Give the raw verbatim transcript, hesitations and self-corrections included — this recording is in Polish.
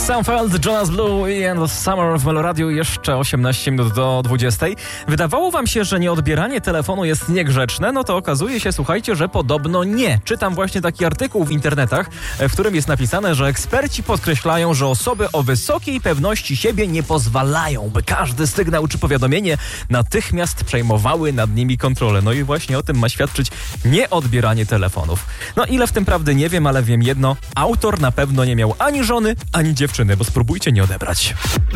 Seinfeld, Jonas Blue i End of Summer w Meloradiu, jeszcze osiemnaście minut do dwudziestej. Wydawało wam się, że nieodbieranie telefonu jest niegrzeczne? No to okazuje się, słuchajcie, że podobno nie. Czytam właśnie taki artykuł w internetach, w którym jest napisane, że eksperci podkreślają, że osoby o wysokiej pewności siebie nie pozwalają, by każdy sygnał czy powiadomienie natychmiast przejmowały nad nimi kontrolę. No i właśnie o tym ma świadczyć nieodbieranie telefonów. No ile w tym prawdy nie wiem, ale wiem jedno. Autor na pewno nie miał ani żony, ani dziewczyny, bo spróbujcie nie odebrać.